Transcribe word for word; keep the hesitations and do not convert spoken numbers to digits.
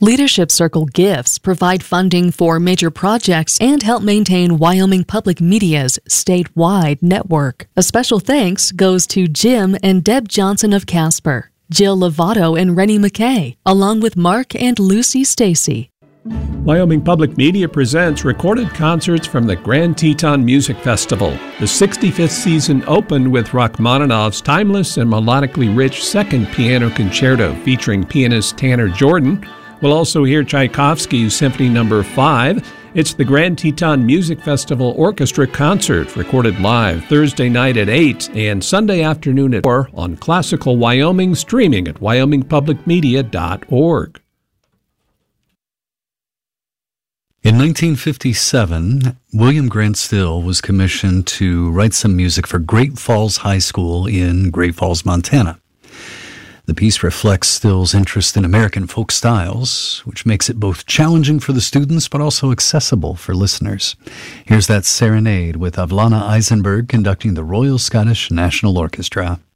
Leadership Circle gifts provide funding for major projects and help maintain Wyoming Public Media's statewide network. A special thanks goes to Jim and Deb Johnson of Casper, Jill Lovato and Rennie McKay, along with Mark and Lucy Stacy. Wyoming Public Media presents recorded concerts from the Grand Teton Music Festival. The sixty-fifth season opened with Rachmaninoff's timeless and melodically rich Second Piano Concerto featuring pianist Tanner Jordan. We'll also hear Tchaikovsky's Symphony Number five. It's the Grand Teton Music Festival Orchestra Concert, recorded live Thursday night at eight and Sunday afternoon at four on Classical Wyoming, streaming at wyoming public media dot org. In nineteen fifty-seven, William Grant Still was commissioned to write some music for Great Falls High School in Great Falls, Montana. The piece reflects Still's interest in American folk styles, which makes it both challenging for the students but also accessible for listeners. Here's that serenade with Avlana Eisenberg conducting the Royal Scottish National Orchestra.